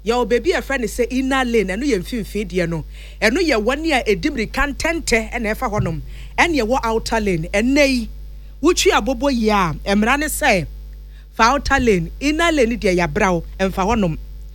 ya obebi e friend say inner lane eno ye mfimfin de no eno ye woni a edimri kantente ena efa honom ene ye wo outer lane enei wuchi abobo ya emra ne say fa outer lane inner lane de ya brawo emfa honom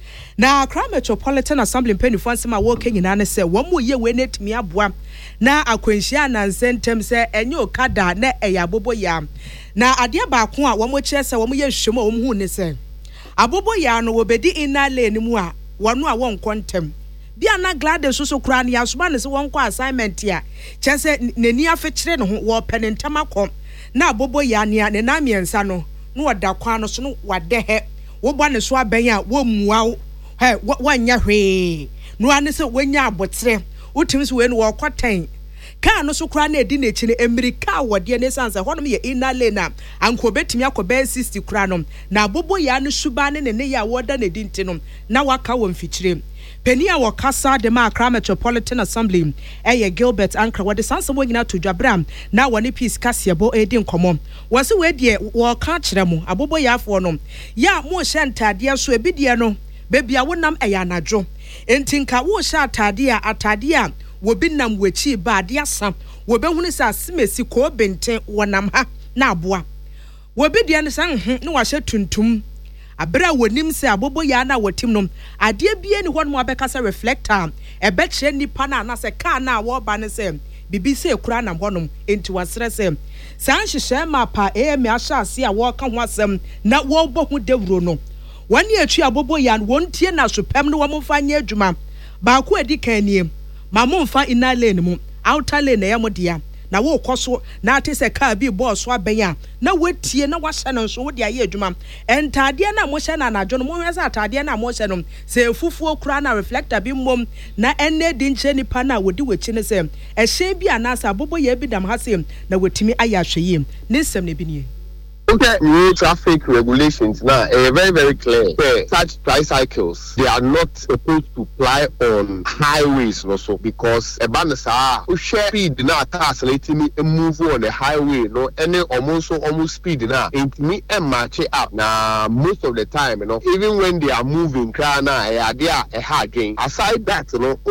na Accra Metropolitan Assembly mpanifo ansema wo kenyina ne say wo mo ye we netimi aboa na akwanhia na nsentem say enye okada na eya abobo ya na ade ba ko a wo mo kire say wo mo ye hwem a wo mo hu ne say abobo ya no wobedi inner lane mu a wono a won kontem bia na glade so kura ne yasoba ne se won ko assignment ya chese neni afekire ne ho wo penentem akom na abobo ya ne na miensa no no wada kwa no so no wade he wo bɔ ne so aben a wo mua he wanya hwe no ane se wanya abotre utimi se we no wo kwatan ka no so kura na edi na echi ne America wode ne sansa honom ye inner lane a anko betimi akobe 60 kura no na abobo ya no suba ne ya woda na edi ntino na waka wo mfikire Penny a wakasa de ma Accra Metropolitan Assembly eye Gilbert Ankra wode sansa wo nyina to dwabram na wone peace kasebo edi nkomo wose we de wo ka kire mu abobo ya afo no ya mo hye ntade so ebidie no bebia wonam eya anadwo entinka wo hye atade a wo binam wachi ba ade asam wo behunu sa simesi ko benten wonam ha na aboa wo bidie no san ne wa hye tuntum abra wonim se abobo ya na watim no ade bie ni hon mo abekasa reflector ebe kire nipa na na se ka na wo ba ne se bibi se kura na honom enti wasere se san hyehyɛ mapa emi ahyase a wo ka ho asem na wo bɔ hu dewuro no wani atwi abobo ya won tie na sopem no wo mfa nya adwuma ba ko edi kan nie ma mo mfa inner lane mu outer lane na yamodea na wo koso na ate se car bi boss so aben na wetie na wahye no so wo de aye adwuma entade na mo hye na anadwo no mo hwese atade na mo hye no se fufuo kura na reflector bi mom na enne di nche nipa na wodi wechi ne se ehye bi anasa abobo ya bi dam ha se na wetimi aya hweye ne sem ne bi nie. Okay, new traffic regulations now very, very clear. Such tricycles, they are not supposed to fly on highways also because a banasa share speed now letting me move on the highway, no any almost speed now. It me and match it up now most of the time, even when they are moving, they are a hard game. Aside that,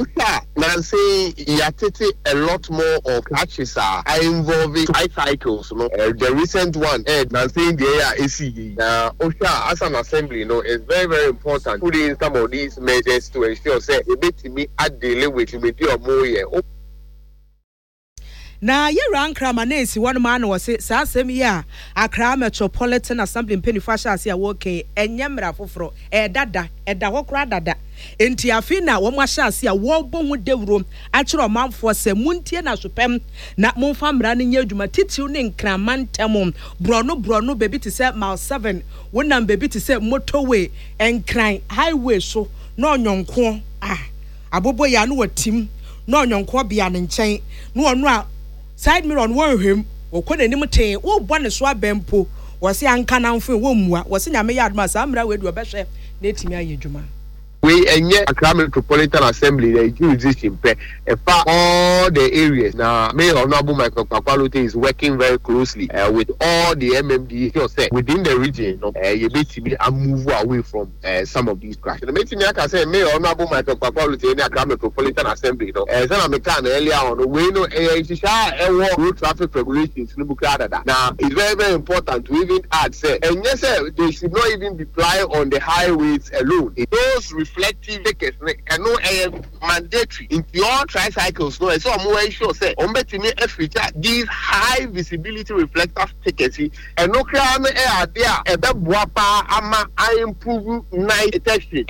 now say you a lot more of catches are involving tricycles, the recent one, saying the ACE. OSHA as an assembly, is very, very important. Put in some of these measures to ensure say a bit me at the with or more. Na ye rankra manesi one man was say sa asem ya Accra Metropolitan Assembly mpenifa hyase a woke enyemra foforo dada eda hokra dada enti afi na wo hyase a wo bo hu dewuro akiro manfo se muntie na sopem na monfa mra ne nya adwuma titiw ne nkramantam brono baby to say mile 7 wonam baby to say motorway enkran highway so no nyonko abobo ya no watim no nyonko bia ne nchen no ono a side mirror on him wo kone nim ten wo bɔ ne so abempo wo se anka na mfo wo mua wo se nyame ya aduma sa amra we du obehwe na etimi aye dwuma we enye Accra Metropolitan Assembly the jurisdiction all the areas now Mayor Honorable Michael Kwakwalote is working very closely with all the MMDA within the region you basically move away from some of these crashes. The I say Mayor Honorable Michael Kwakwalote in the Accra Metropolitan Assembly as I mentioned earlier on we know road traffic regulations now it's very, very important to even add say and yes they should not even be applied on the highways alone. Those reflective tickets cannot mandatory in your tricycles. No, so I'm more sure say to feature these high visibility reflective tickets and no crime there a wapa ama I improve night detection.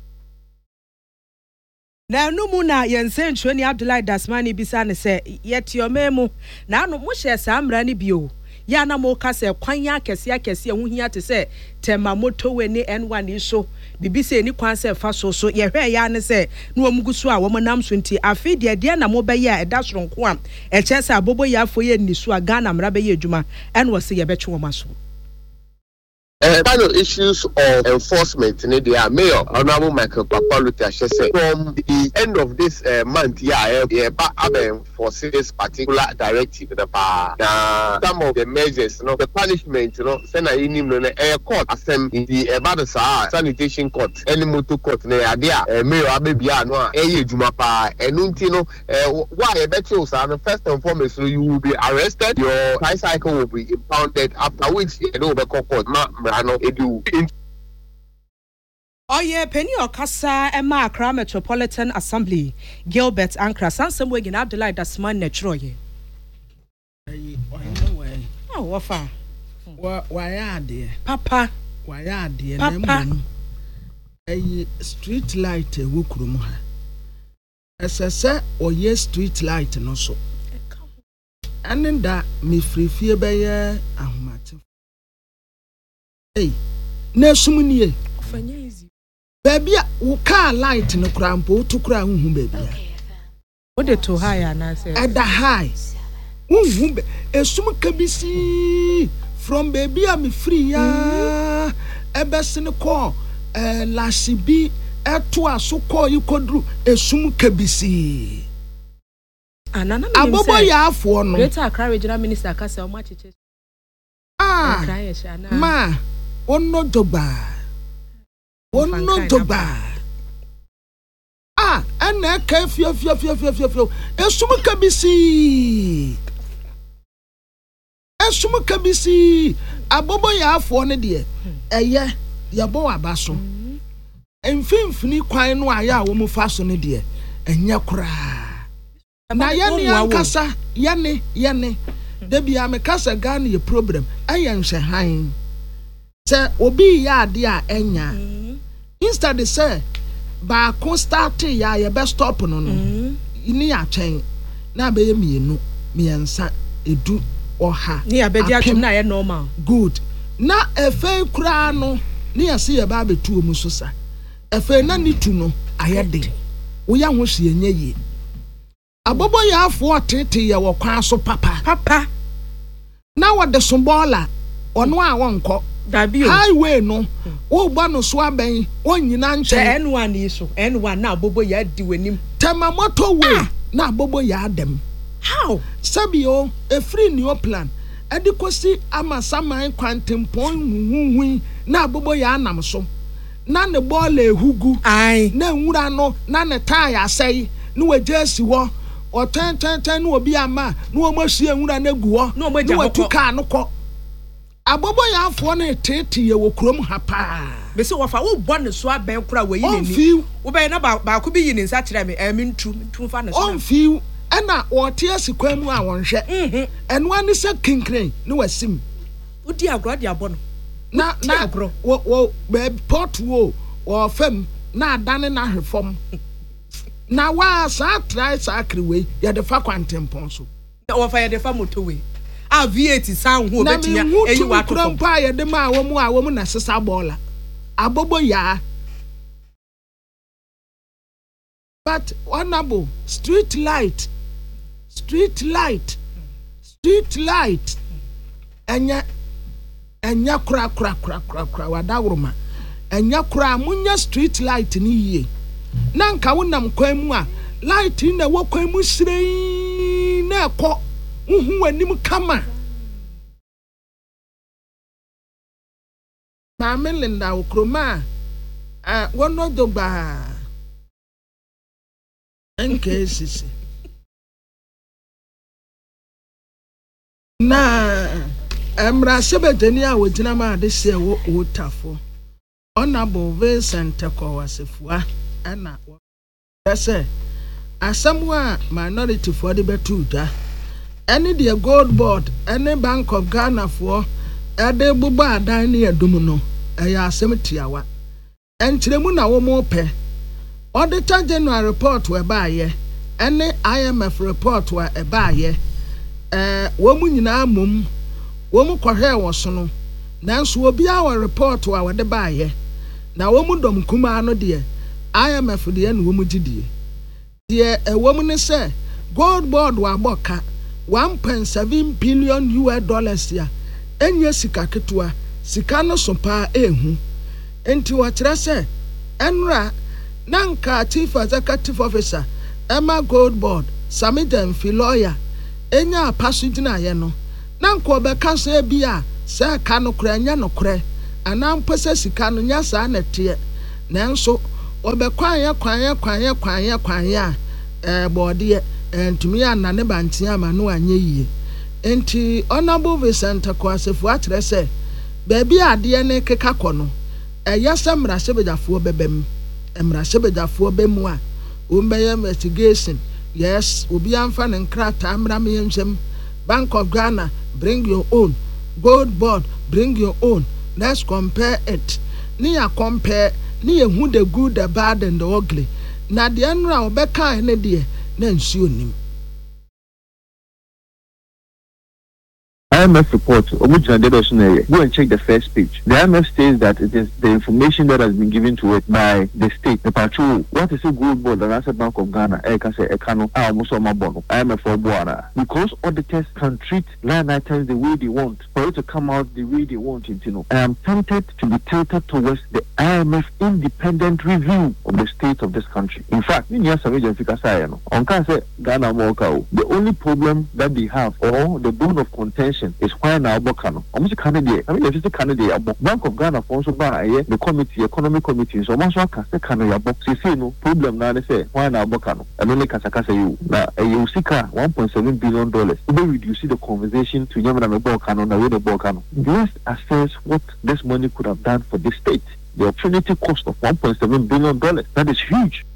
Na no mu na yense ntweni Abdullahi Dasmani bisa ne se yet your memo na no mo hye sa amra ne bio ya na mo ka se kwan ya akese hu hia te se tema motorway ni N1 so bibi se ni kwan se fa so ye hwe ya ne se no omugusu a wo nam so nti afi de na mo be ya eda soronko a e che se abobo ya afo ye nisu a Ghana mra be ye adwuma en wo se ye be twe wo maso Final issues of enforcement in the Mayor Honorable Michael Kwakwalute said from the end of this month, for this particular directive, some of the measures, the punishment, send a court assembly in the Badasa sanitation court, any motor court, Mayor Abebia, Jumapa, and Untino, why a better first and foremost, you will be arrested, your tricycle will be impounded, after which you know the court Marano Edu. Penny Okasa Emma Accra Metropolitan Assembly, Gilbert Ankra, Sansam Wigin Abdullah Dasman Netroye. Oh, what far? Why are dear? Papa, why are dear? Papa, a street light, Wukrum. As I said, or yes, street light, and also. And then that me free fear by a matter. Hey, no, Sumuni. Baby, who car light in a crampo to crown whom baby. What the too high, and I said, at the high. Whom a sum can be seen from baby, I'm free. A best in a call, lassie be at 2 so call you could do a sum can be seen. And I'm a boy, ya for no. Greater courage, Minister Castle, much it is. Ma, on no doba. Oh, no to buy. And I can't feel. A summer can be see. A summer can be see. A bobo ya for a dear. Ya boa basso. And finfini quine no ya woman fasten dear. And ya cry. Na yani ankasa, yane. Debi ame kasa gani ye problem. I am Shahain. Sir, obi ya dia enya. Instead they say ba ko start ya ye best stop no ni ya twen na be ye mienu miensa edu oha ni abedi atwem na ye normal good na efe kura no ni ya se ye ba betu omu so sa efe na ni tu no ayede wo ya ho hye enye ye abobo ya afo tete ye wo kwa so papa na wo de so bola ono a wonko highway no wo gba no so aben onyina nche N1 iso N1 na abobo ya di wanim tema motorway na abobo ya adem how sabio a free new plan adikosi amasaman kwantempon huhu na abobo ya anam so na ne ball ehugu na nwura no na ne tire asai no wajesi wo o ten no obi ama no omohie nwura na gu wo no watu ka no ko abobo ya afo na tete ye wo krom ha pa be se wo fa wo bɔ ne so aben kura we yi ni wo be na ba ko bi yi ni nsa kire me mintu fa ne so on fiu na wo te asikwa mu a won hwɛ eno ani se kinkren ne wasim udi agro de abɔ no na wo be pot wo fam na adane na hwefom na wa sa try sa kriwe ye de fa kwantempon so na wo fa ye de fa motorway a V8 sound who bet ya eyi wa to pa ya de ma awomu na sesa bola abobo ya but honorable street light enya kura wadawroma enya kura munya street light ni yie na nka wonam kwan mu a light na wo kwan mu sirei na ekɔ uhu anim kama Mama Linda Okroma wono dogba NKCC na emra sebedeni a wogina ma de se wo otafo Honorable Vincent Kowasefua ana say asamwa minority for the betuda any the gold board any Bank of Ghana for ade buba adan ne adum no eya asem tiawa enkyeremu na wo mo pe auditor general report we baaye ene IMF report we baaye wo mu nyina mum wo mu kohwe wo so no nanso obi a report we de baaye na wo mu dom kuma no de IMF de na wo mu gidie de wo mu ne se gold board wa boka $1.7 billion ya enye sika ketua sika no so pa ehu enti wɔkyerɛ sɛ enra nanka chief executive officer Emma Gold Board Samiden Filoya enya apaso gyina ye no nanka obeka so bia sɛ ka no kora nya no kora ana mpese sika no nya saa na tie nanso obekwan ya bode entumi ana ne bantia ama no anye yie enti Honorable Vincent Kwasefo akyerɛ sɛ baabi ade ne keka kɔ no ɛyɛ mmarahyɛbadwafoɔ bɛbɛm mmarahyɛbadwafoɔ bɛmu a wɔmbɛyɛ investigation yes obi amfa ne nkrata mmara meyɛnhwɛm Bank of Ghana bring your own, Gold Board bring your own, let's compare it ni ya compare ni ya hu the good, the bad and the ugly na de nra obɛka ne de na nsuo nim. IMF report, go and check the first page. The IMF says that it is the information that has been given to it by the state. The patrol, what is a Gold Board, the National Bank of Ghana, because auditors can treat line items the way they want, for it to come out the way they want it to know. I am tempted to be tilted towards the IMF independent review of the state of this country. In fact, the only problem that they have, or the bone of contention, is why now Bokano. Almost candidate. I mean, if it's a candidate, Bank of Ghana for also buy the committee, economic committee. So much work as the candidate box. You see, no problem now. They say why now Bokano. I don't like Kasaka say you now. You seek $1.7 billion. Maybe you see the conversation to Yamana Bokano na the Bokano. Let's assess what this money could have done for the state. The opportunity cost of $1.7 billion. That is huge.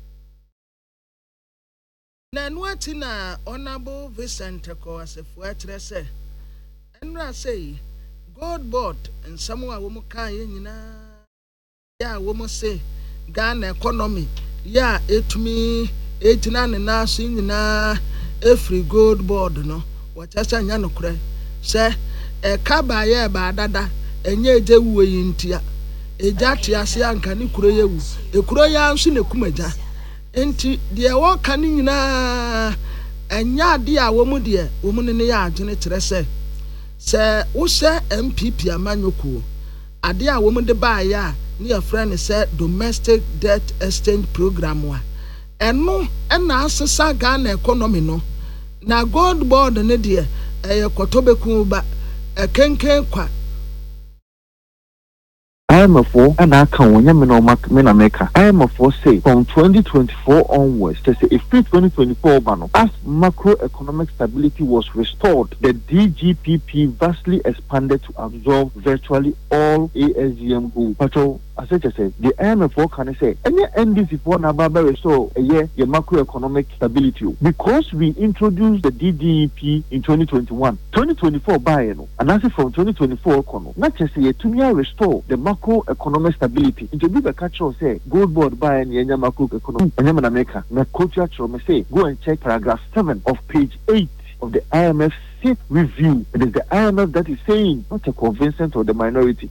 Na nwati na Honorable Vincent Kwasefo akyerɛ sɛ enra say Gold Board and somewhere wo mu kan ye nyina ya wo mu say Ghana economy ya etumi etina ne na so nyina every Gold Board no wɔkyerɛ nya no korɛ sɛ ka ba ye ba dada enye eje wuo yi ntia eja tiase anka ne kuro ye wu ekuro ya nso ne kumaja enti de wo kan nyina enya de a wo mu de wo mu ne ya agene kyerɛ sɛ wo se MPP amanyoko ade a wo mu de ba ya ne your friend say domestic debt exchange program wa eno na asesa Ghana economy no na Gold Board ne de kotobeku ba kenken kwa IMF and I can Menameka. IMF say from 2024 onwards, they say if 2024 as macroeconomic stability was restored, the DGPP vastly expanded to absorb virtually all ASGM goals. Patrol, as I said, the IMF can say any NDC for Nababa restore a year your macroeconomic stability because we introduced the DDEP in 2021, 2024 biennial, and as from 2024 not just say to restore the macroeconomic stability. In the bigger culture say Gold Board by any macroeconomic and America. Na culture say go and check paragraph 7 of page 8 of the IMF fifth review. It is the IMF that is saying, not a convincing or the minority.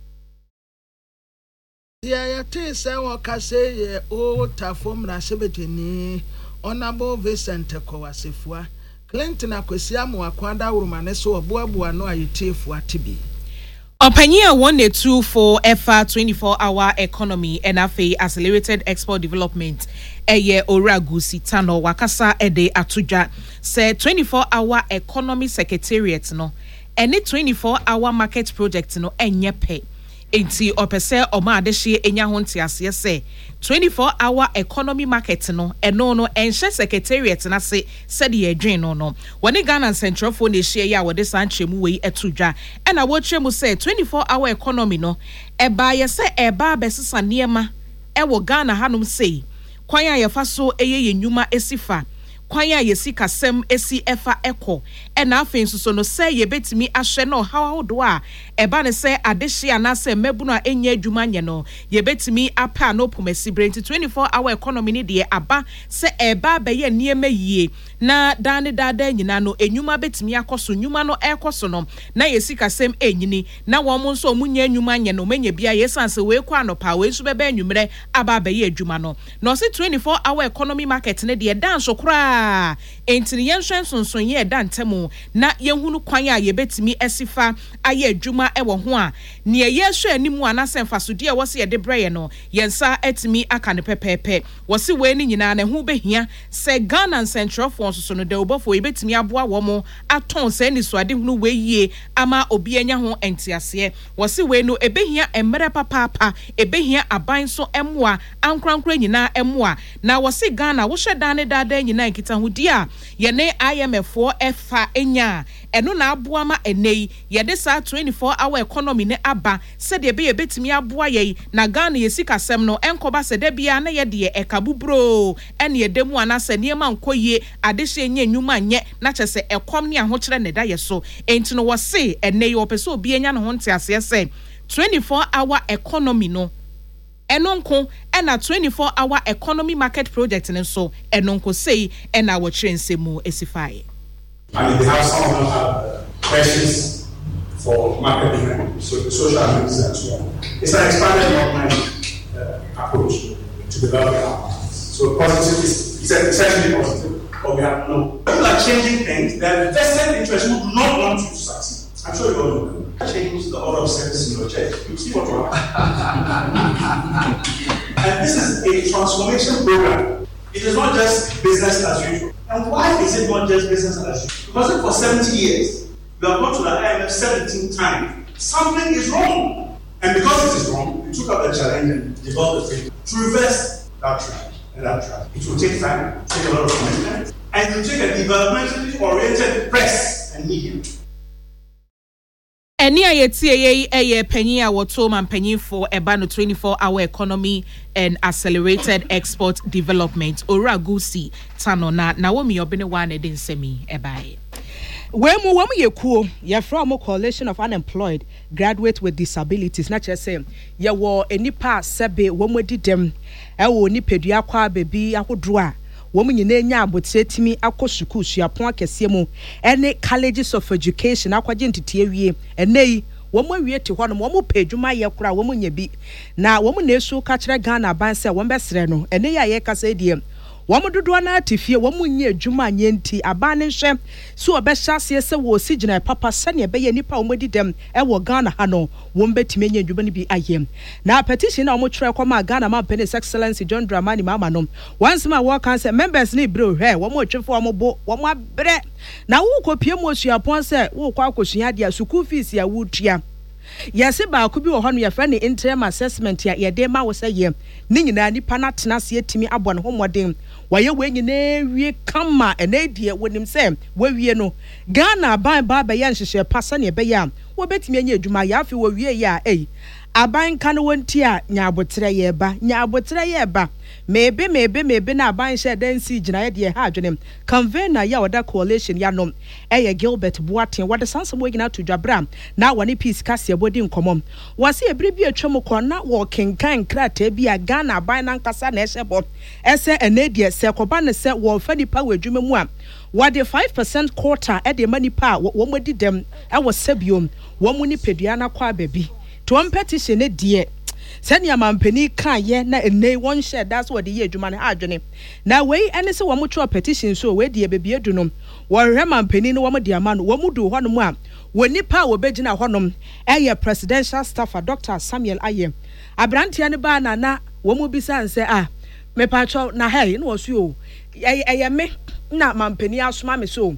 Yeah, say what can say Tafom Rasebetini, Honorable Vincent Kwasefo. Clinton Akwesiamu Akwanda Romaneso Boabua no ayitifu atibi. Openya 182 for FR 24-hour economy and afe accelerated export development. Eye Oragusi Tano Wakasa Ede Atuja say 24-hour economy secretariat no. Any 24-hour market project no enyepe. Enti opese oma adehye enya honte ase se 24-hour economy market no eno no enhye secretariat na se said ye dwen no woni Ghana Central Phone ne hye ya wode sanchemu wei etudwa ena wo twemu se 24-hour economy no eba ye se eba besesa niema ewo Ghana hanum sei kwan ya yefa so eye nyuma esifa kwan ya yesi kasem esi efa eko ena afen so no se ye betimi ahwe no hawodo a eba ne se adehye anase mabunu a enya adwuma nye no ye betimi apa no pomasi brenti 24-hour economy ne de aba se eba be ye niema yie na dane dada nyina no enyuma betimi akoso nyuma no ekoso no na yesi kasem enyini na wo mo nso omunya nyuma nye no menye bia yesanse we kwa no pa we nso bebe enwumre aba be ye adwuma no no se 24-hour economy market ne de dance kura paa enti ne yenhwen sonson ye da ntemu na yehunu kwan a yebetimi asifa aye adwuma ewo ho a ne yehwe animu anase mfasode e wose ye de breye no yensa etimi aka ne pepepe wose we ni nyina na hu behia se Ghana Central Force so no de obofo yebetimi aboa wo mo aton se ni so ade hunu we yie ama obi anya ho entiase wose we no ebehia emere papa ebehia aban so emmoa ankrankra nyina emmoa na wose Ghana wo hwe dan ne dada nyina nkita hudi a ye ne IMF efa enya eno na aboa ma enei ye de sa 24-hour economy ne aba se de be ye betimi aboa ye na Ghana ye sikasem no enkoba se de bia na ye de ekabubro ene ye demu anase niema nkoye adehye nya nwuma nye na kyese ekom ne ahokyere ne da ye so enti no wose enei opese obi enya no ho ntiase se 24-hour economy no enonko ena 24-hour economy market project ne so enonko sei ena wo trensemu esifai. I mean, they have some of them have questions for market development, so the social analysis and so on. It's an expanded organized approach to developing our markets. So positive is essentially positive, but we have no. People are changing things. There are vested interests who do not want you to succeed. I'm sure you all know that. Change the order of service in your church. You see what will happen. And this is a transformation program. It is not just business as usual. And why is it not just business as usual? Because for 70 years, we have gone to the IMF 17 times. Something is wrong. And because it is wrong, we took up the challenge and developed the framework to reverse that trend and that trend. It will take time, take a lot of commitment, and it will take a developmentally oriented press and media. Eni ayetie eye penyin a woto man penyin for eba no 24-hour economy and accelerated export development Oragusi tano na wo mi obene wa na de nsemi ebae wemu yekuo ye from coalition of unemployed graduate with disabilities na chese ye wo enipa sebe wo modi dem e wo nipadua kwa bebi ahodro a womu nyina nya abotre timi akosuku suapon akese mu ene colleges of education akwaje ntete awie enei womu awie te hono womu pedwuma ye kura womu nya bi na womu na esu ka kire Ghana ban se won besere no enei aye kasa die womu dodo na atifie womu nya adwuma nya nti abane hwe so obehase se wo sigina papa sane be ye nipa omodi dem e wo Ghana ha no won betime nya adwuma ni bi ayem na petition na omo twere kwama Ghana man His Excellency John Dramani Mahama no once ma wo kan se members ni bro he womu twefo womu bo womu abre na wo kopie mo suapon se wo kwa akosua dia school fees ya wutua yesi ba ku bi wo hono ye fa ne interim assessment ya ye de ma wo se ye ni nyina nipa na tena se etimi abo ne homoden waye we nyina wie kama ene die wonim se wawie no Ghana ban ba ba ya nhihye pasa ne be ya wo betimi anya adwuma ya afi wo wie ya aban kan wonti a nya abotre ye ba mebe na aban hye dansi gina ye de ha adwenem convener ya oda coalition ya nom eye Gilbert Boaten wode sansem wogina to dwabra na wone peace kase abodi nkomom wase ebire bi atwam ko na wo kenkan krata bi a Ghana aban nan kasa na ehye bo ese enedie se koba ne se wo fa nipa wadwuma mu a wade 5% quota e de manipa wo modi dem e wo sabiom wo mu ni pedua na kwa baby to petition ne die sani amampani kan ye na enei won share that's what the ye adwuma ne adwene na wei ene se wo mo twa petition so we die bebie dunom wo hwe mampani ne wo mo dia ma no wo mu du honom a woni pa wo begina honom eye presidential staffer Dr. Samuel Aye abrantia ne ba na wo mu bisa nse me pa twa na hey no so o eye me na mampani asoma me so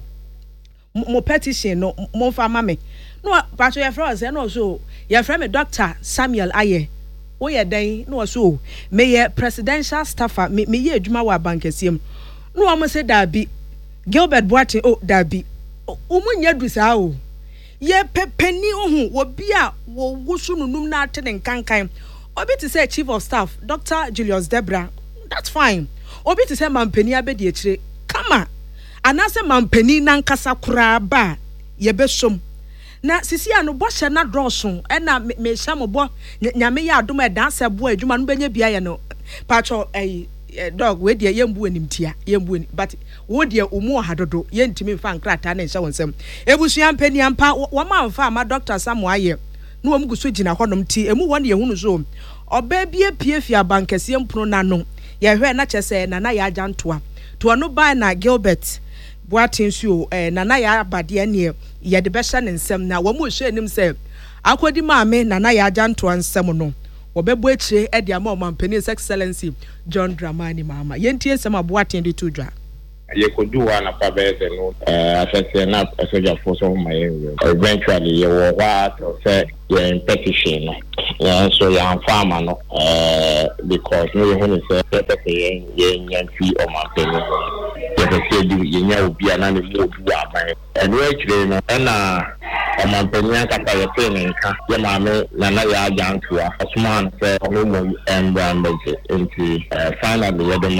mo petition no mo fa ma me no pa twa ye fra se no so ye fra me Dr. Samuel Aye wo ye dan no so me ye presidential staffer me ye adwuma wa bankasiem no am se dabi Gilbert Boaten dabi umunya du sa o ye pepeni ohun wo bia wo wusu nunum na atene nkankan obi to say chief of staff Dr. Julius Debra that's fine obi to say mampani abedi akire kama anase mampani nankasa kura ba ye besom na sisi anu bo hye na droson e na me hye mo bo nyame ya adom e dan se bo adwuma no benya bia ye no pacho dog we de yembu animtia yembu but wo de omu hadodo ye ntimi mfa nkrata na hye wonsem ebusua mpani ampa wo ma mfa ma Dr. Samuel Aye no omuguso gina honom ti emu won ye hunu so oba bi apie fi abankese mpono nano ye hwe na kyese na ya agyantoa to no ba na Gilbert Boatin so nana ya abade ne ye de be hye ne nsem na wo mo hye nim se akodi maame nana ya agyantoa nsem no wo bebo akire e de ama omampani excellency John Dramani Mahama yentie nsem Aboatin de tudwa you could do one of the no assassin soldier force of my eventually you were what or say you're in petition so you're farmer no because no one say yen fee or my penny you say you know be an animal and actually no and my penny kapa your penny your mama nana ya jantu asman say no and into finally the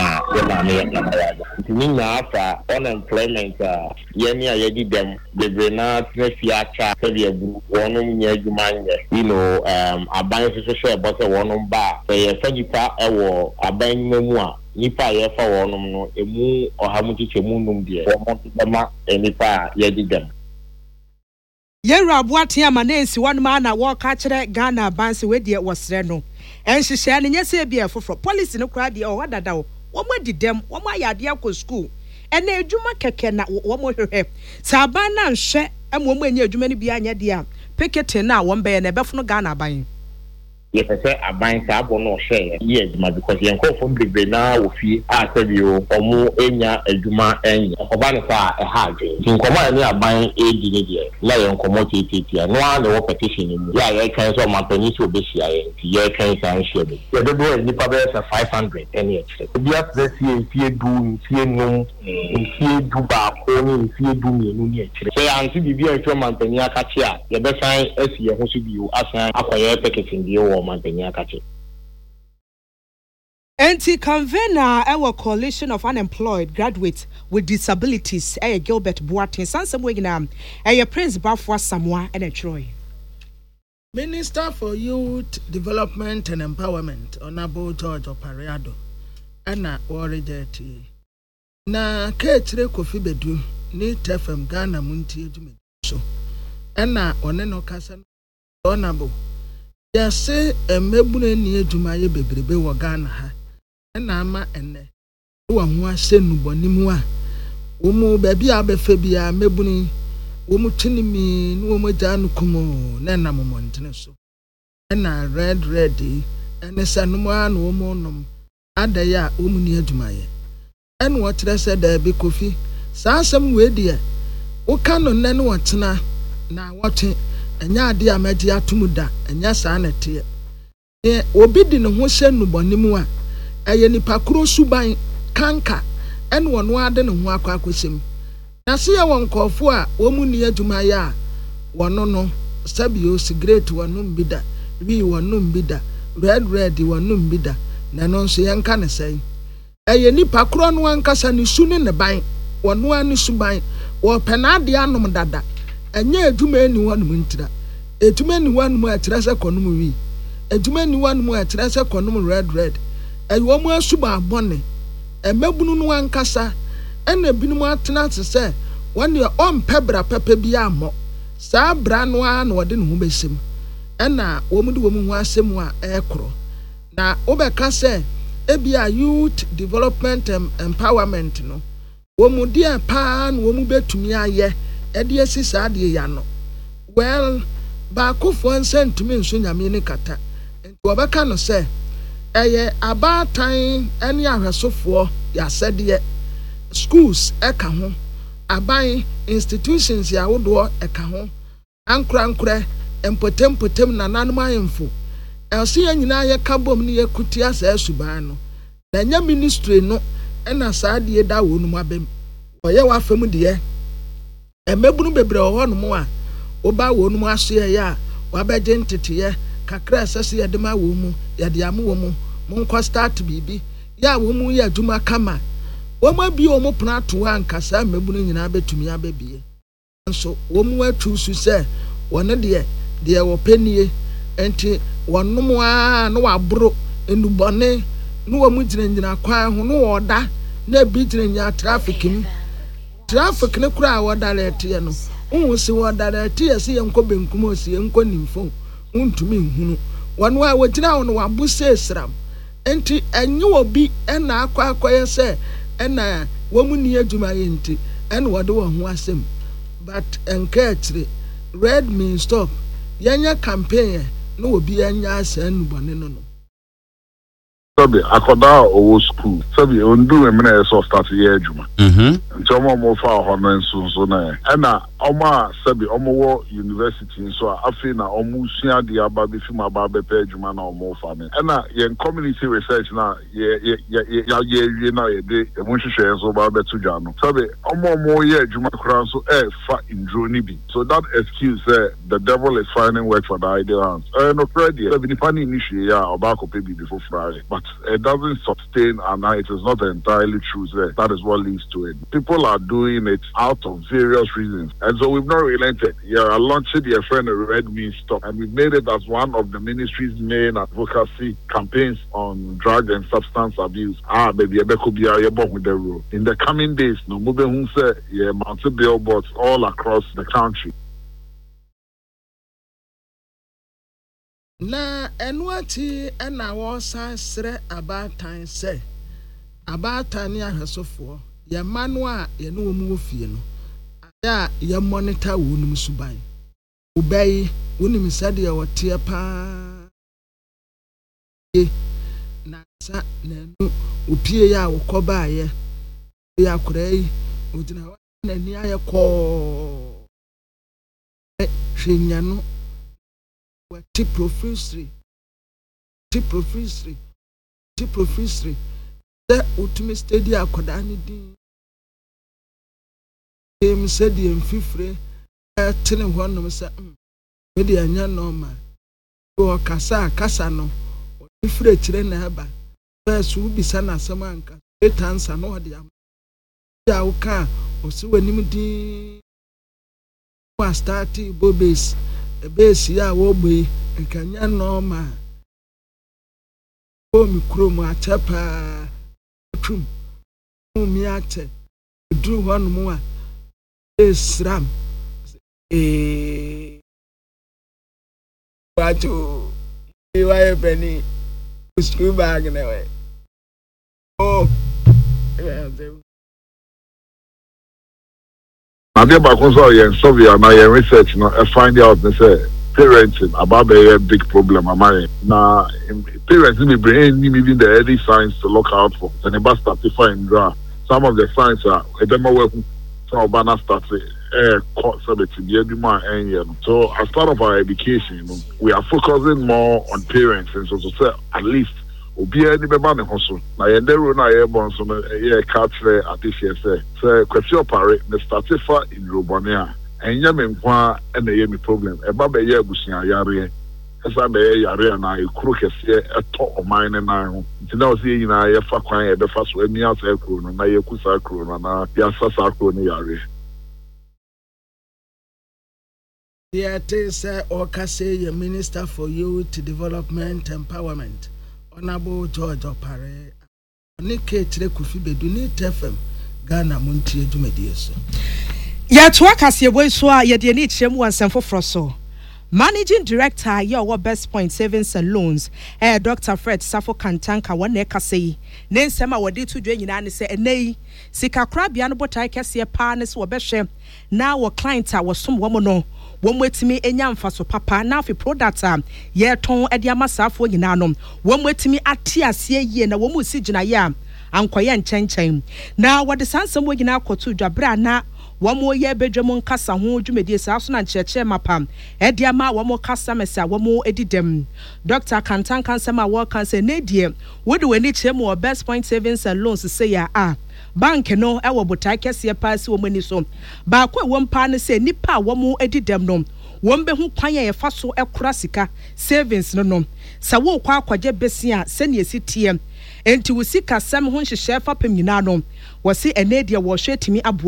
man after unemployment yemi ayedi dem the na fiacha say wonum nya adwuma you know aban so share but wonum ba say fajipa ewo aban mu a nipa ye fa wonum no emu ohamu chichemu num de won ma nipa yedi dem Yera Aboatin amanensi wonuma na wo ka kire Ghana banse we de wosre no enhyehyɛ ne nyese bia foforo policy no kra de o wadada wo mo dem wo mo ayade akɔ school ena adwuma keke na wo mo hwehwɛ saban na nhwɛ emo mo anya adwuma ni bia anya de a picketing na wo mbe na ebɛfo Ghana ban yes say aban sa abo no hwɛ ye adwuma because yen ko fo bebe na wo fie a sabio omo enya adwuma enya oba ne fa ha adwe nkomo ani aban edi ne de la yen komo titi no a wo petition ni ya ye kan so mampani so obehia ye ye kan sa nhye be ye de do ni pa be 500 any extra bia se fie du fie no fie du ba ko ni fie du mi no ni ekire say anti bibia ntwa mampani akache a ye be san asi ye ho so bio asan akoye petition die wo Anti-convener our coalition of unemployed graduates with disabilities Gilbert Boatin sansem wegina Prince Bafwa Samoa and Troy Minister for Youth Development and Empowerment Honorable George Opariado ana worejeti na ketire Kofi Bedu ni TFM Ghana muntie dwume so ana one no kasa Honorable yase emebune ni adwuma ye bebrebe wo Ghana ha na ama enne wo ho asenu bonimu a wo mu ba bia abefa bia mebuni wo mu twinimi ni wo mu janu kumo na na momontene so na red ene sanum a na wo mu nom adaya wo mu ni adwuma ye ene wo tere se da be Kofi saasem we de wo kanu nne ne wo tena na wote enya ade amadi atumuda enya saa nete e obi di ne ho hye nubonimu a eye nipa kro suban kanka ene wono ade ne ho akwakwesem na se ye wonkofo a wo mu ni adwuma ya wono no sabio cigarette wono mbida wi wono mbida red wono mbida na no so ye nka ne sai eye nipa kro no ankasa ne su ne ban wono ani suban wo penade anom dada anya adwuma ni wanum ntira adwuma ni wanum atira se konum wi adwuma ni wanum atira se konum red ayo mu asuba abone emebunu no ankasa ena binum atena se won ye ompebra pepe bia mo saa bra no a na wode ne ho besim ena wo mu de wo mu ho asem a ekro na obeka se ebia youth development and empowerment no wo mu de pa na wo mu betumi aye edi esi saa de ya no well ba kofo nsentumi nso nyame ne kata enti obeka no se eye abatan ene ahwesofo ya sede schools eka ho aban institutions ya wodo eka ho ankra empotem na nanom ayemfo else ya nyina ye kabom ne yekuti asa asuban no na nya ministry no ena saa de da wonu abem oye wa fam de emebunu bebre ho no mo a oba wonu mu aso ye ya wabeje ntete kakra asase ye de ma wo mu ye de am wo mu monko start bibi ya wo mu ya dwuma kama wo ma bi o mo prato ankasa mebunu nyina betumi abebie nso wo mu atu su se wone de wo penie enti wonom a no wabro enubone no wo mu gyina kwan ho no woda na bi gyina traffic ne kura woda lete no unwo si woda lete se yenko benkum o se yenko nimfo untumi nhunu wɔn a wɔgyina hɔ no wabu sɛ esram nti enyi obi ɛna akɔyɛ sɛ ɛna wɔn mu ni adwuma yɛ nti ɛna wɔde wɔn ho asɛm but ɛnka akyire red mean stop yɛnyɛ campaign no obi anya asɛ nubɔne no Sabi akoda owo school sabi ondu emena eso start ye adwuma nti omo fa hono nso na na omo sabi omo wo university nso afi na omo sua de aba be fi ma ba be pe adwuma na omo fa ne na ye community research na ye na ye de emo hwehwe nso ba be to dwa no sabi omo ye adwuma kura nso fa indro ni bi so that excuse the devil is finding work for the idle hands no credit sabi ni pani ni hwe ya oba ko pe bi before Friday but it doesn't sustain, and it is not entirely true. That is what leads to it. People are doing it out of various reasons, and so we've not relented. I launched your friend a Red Mean Stop, and we made it as one of the ministry's main advocacy campaigns on drug and substance abuse. Baby, with the rule. In the coming days, no moving mounted billboards all across the country. Na enwati ena wosan sre abatan se abatan ya hwesofo ye manu a ye no mu ofie no ya ye monitor wonum suban ubei wonim sade ya wote pa na sa na nu opie ya wokoba ye ya kurai odina na ni aye ko hwenya no Tip profusely. The ultimate study akodani din. Em said the mfifre telling one of us maybe a young normal. Go kasa no. Ifre chire na aba. First will be sana samanka. 8 times and no dia. Ya uka osi wenim din. Was starting bobes. Ebesi ya wogbe nkanya normal o mi krom achapa trum mi ache dru hon mu a esram wacho iwa beni school bag na we Ade ba konso yen Sylvia na yen research no find out they say parenting about a big problem among na parents be bring even the early signs to look out for and about start to find some of the signs are them work so bana start so as part of our education we are focusing more on parents and so to say at least obi any be ba ne hoso na ye ndero na ye bon so ye catch atishie say kwesi opare the startifa in Robania enya me nkwa na ye me problem e ba be ye abusia yare esa be ye yare na ekuru kese eto oman ne na ho ntina o se nyina ye fa kwan ye be fa so ami asa ekuru no na ye kusa ekuru no na ya sasa ekuru ne yare Yet is Okase, your Minister for Youth Development Empowerment, Honorable George Opare, Nike Trekufi Beduni TFM, Ghana Munti Dumedieso. Yet, Wakase Boiswa, yet you need Shem once and for Frosso. Managing Director, your Best Point Savings and Loans, Dr. Fred Safo Kantanka, one nekase, Nen Sama wadi to join in say, nay, Sika Crabian Botaikasi, partners were beshe. Now, our client was some woman. One way to me, Enyam Faso Papa, now for product, ye ton Ediama Safo Yinanum. One way to me, Atia, see ye, and a woman sijina yam, and Koyan Chen. Now, what the son some way now kotu Jabra na. One more year bedroom casa who you made this house and church mapam. Ediama, one more casa messa, one more edidem. Dr. Kantan Kansama work and say, Nadia, what do we need him more Best Point Savings and Loans to say, Bank no, I will but I can see a pass woman is so. But one partner say, Nipa, one more edidem no. One be who panya a faso el crasica, savings no. Sawo kwa je besia, send ye CTM. And to seek a Sam Hunch chef up in Minano, was see a Nadia was share to me abwa.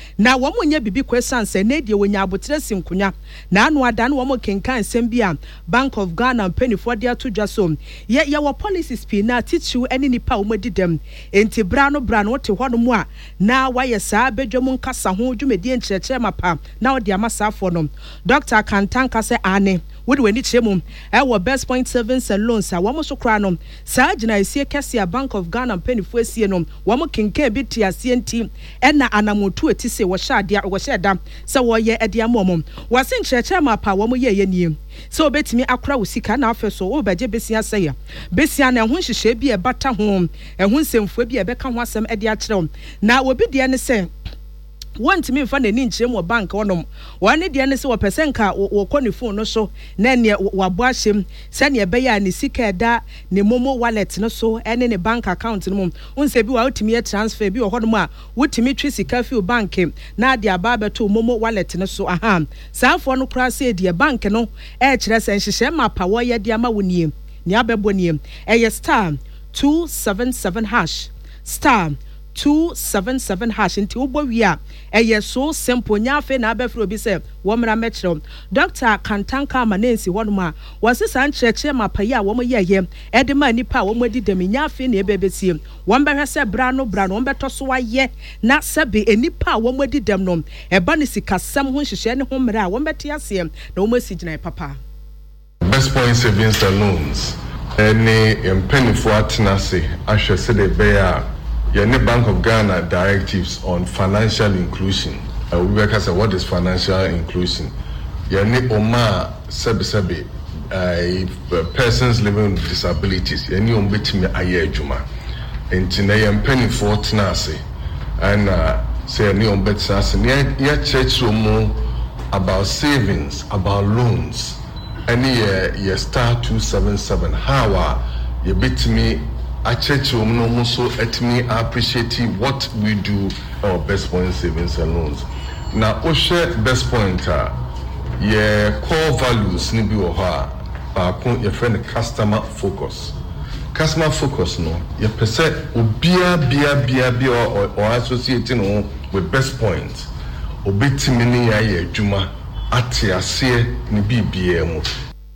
na wɔn nyɛ bibi kwesan sɛ ne die wonya abotre sinkunya na anu ada no wɔn kenkan nsɛm bi a Bank of Ghana mpanyinfoɔ de ato dwa so yɛ wɔ policies pii na titiw ɛne nipa wɔn di dɛm enti bra no wote hɔ no mu a na wayɛ saa bedwam nkasa ho dwumedie nkyerɛkyerɛ mapa na wɔde ama saafo no Dr. Kantanka sɛ ane wode wani kyerɛ mu ɛwɔ Best Point Savings and Loans a wɔn so kora no saa gyina esie kɛse a Bank of Ghana mpanyinfoɔ esie no wɔn kenkan bi te asie nti ɛna anamotu eti se wɔhyɛ da sɛ wɔyɛ ɛde ama wɔn wɔse nkyerɛkyerɛ mapa wɔn yɛ nie sɛ obetimi akora wo sika na afɛ so wo bɛgye besia sɛ ya besia na ɛho hyehyɛ bi ɛbata ho ɛho nsɛmfo bi ɛbɛka ho asɛm ɛde akyerɛw na obi deɛ ne sɛ want me mfa n'ani nkyerɛ mu bank ɔnom wɔne deɛ ne sɛ wɔpɛ sɛ nka wɔkɔ ne phone no so na neɛ wabo ahyɛm sɛneɛ ɛbɛyɛ a ne sika ɛda ne momo wallet no so ɛne ne bank account no mu wonsɛ bi wa wotumi yɛ transfer bi wɔ hɔ nom a wotumi twe sika fi bank na de aba bɛto momo wallet no so saafoɔ no koraa sɛ deɛ bank no ɛkyerɛ sɛ nhyehyɛ mapa wɔyɛ de ama wo nie ne abɛbɔ nie ɛyɛ star 277 hash star 277 hash nti ubo wia eye so simple nyafe na abefro obi se wo mra mekyerɛ Dr. Kantanka Manensi wonuma wase san kyerɛkyerɛ mapayi a wo mo yeye ede ma nipa a wo mo di dem nyafe na ebebesie wo mbɛhwɛ sɛ bra no wo mbɛtɔ so ayɛ na sɛbe enipa a wo mo di dem no eba ne sikasɛm ho hyehyɛ ne ho mra a wo mbɛte ase na wo mo si gyina papa Best Point Savings and Loans any mpanifo atenase ahwɛ sɛ de bɛya the Bank of Ghana directives on financial inclusion. We work as what is financial inclusion? Yani Oma Sebi persons living with disabilities. Yani Ombetimi Aye Juma. And Tinayam Penny for Tinase. And say any Ombetase. Ya church more about savings, about loans. Any year star 277. How you bit me. I church no so at me appreciate what we do our Best Point Savings and Loans. Now Oshe Best Point core values ni bi wo ha ba kon your friend customer focus. Customer focus no ye pese obia or associating no with Best Point. Obetimi ni ya ye adwuma ate ase ni bibia mu.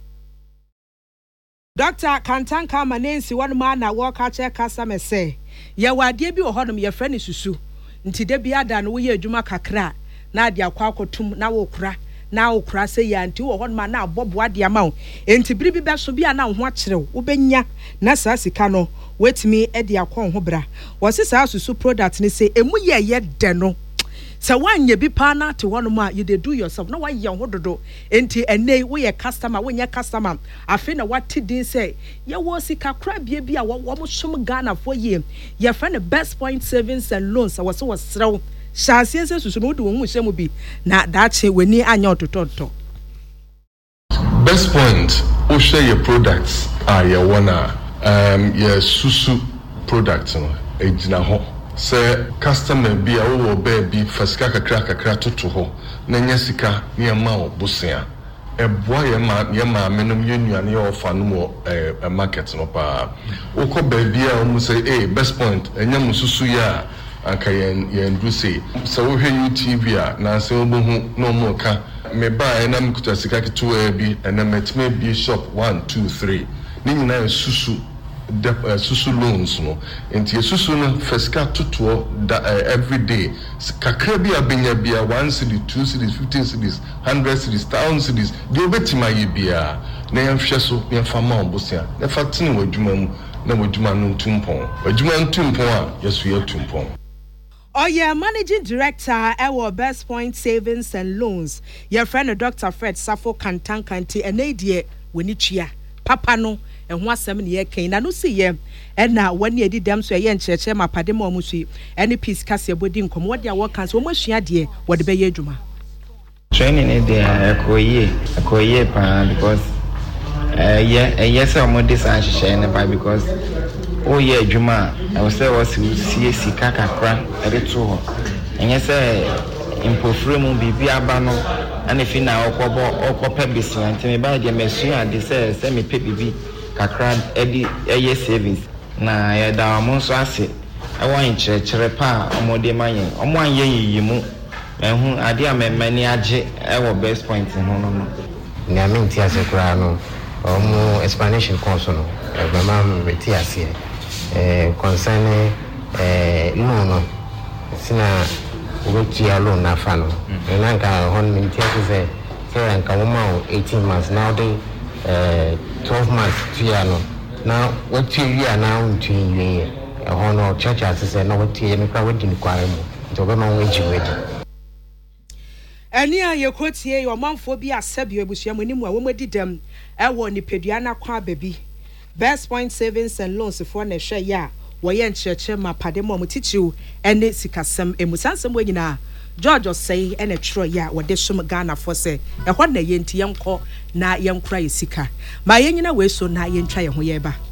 Dr. Kantanka Manensi wonuma na work ache customer say ye wadie bi wo hodom ye frɛ ne susu nti de bi ada no wo ye adwuma kakra na ade akwa akotum na wo kura say ya nti wo hodoma na abobo ade ama wo enti biribi bɛso bi ana ho akyerew wo benya na saa sika no wetimi ade akɔ ho bra wo se saa susu product ne say emu ye de no sɛ wanyɛ bi pa na te hɔnom a you dey do yourself na wayɛ ho dodo enti ɛnɛ woyɛ customer wonyɛ customer afi na wate din sɛ yɛwɔ sika kora bie bi a wɔn som Ghana for yie yɛfrɛ no Best Point Savings and Loans a wɔsɛ wɔsrɛw hyɛaseɛ sɛ susu no wode wɔn ho hyɛ mu bi na daakye w'ani anyɛ ɔtotɔtɔ Best Point wohwɛ yɛ products a yɛwɔ na yɛ susu product no ɛgyina hɔ sɛ customer bi a wo baby fasika kakra toto ho na nya sika ne ma wo bosia eboa ye ma menom ye nuane ye ofa no mo market no pa wokɔ baby a wo say Best Point enya mususu ya anka ye ndu say sɛ wo hwɛ YouTube a na sɛ wo bohu no mo ka me ba na mkuta sika ketewa bi na metime bi shop 1 2 3 ni nyina susu susu loans no enti susu no fesika tutuo every day kakra bi abenya bia 1 cedi 2 cedis 15 cedis 100 cedis 1000 cedis de obetima ye bia na yɛhwɛ so yɛfa ma obosia na fa tene wadwuma mu na wadwuma no ntumpon wadwuma ntumpon a yesu yɛtumpon managing director our Best Point Savings and Loans your friend Dr. Fred Safo Kantanka nti enedie weni tua papa no ehun asem ne yɛkan na no si yɛ ɛna wani edi dem so yɛ nkyerɛkyerɛ mapade ma ɔmo so ɛne peace kase bodi nkom wɔde a wɔka so ɔmo asua deɛ wɔde bɛyɛ adwuma training ne deɛ ɛkɔyie pa because sɛ ɔmo de san hyehyɛ ne ba because oyɛ adwuma a ɛwɔ sɛ wɔsi sika kakra ɛde to hɔ ɛnyɛ sɛ impofure mu bibi aba no ana fi na ɔkɔpɛ besia nti me ba deɛ mesua ade sɛ me pɛ bibi kakra ɛde ɛyɛ savings na yɛda ɔmo nso ase ɛwɔ nkyerɛkyerɛ pa ɔmo de ma yɛn ɔmo anyɛ yiyi mu mehu ade a mani agye ɛwɔ best point no na me ntia se kura no omo explanation course no mama me tia se concern no sina ugotia loan na fa no na nka hon me ntia se nka woman 18 months now they 12 months tia no na what year now unto year hono church as say na what year me kwa wadi ni kware mu nti obema weji Ani a yekotie yo manfo bi asabio ebusua monimu a womadi dam ewo ni pedua na kwa baby Best Point Savings and Loans for na hwe ya wo ye ncheche ma pade mo mutichiu ene sikasem emusansem wanyina George say ene tro ya wo de som Ghana for say ehwa na ye nti yenko na yenkura ye sika ma yenyina we so na ye ntwa ye ho ye ba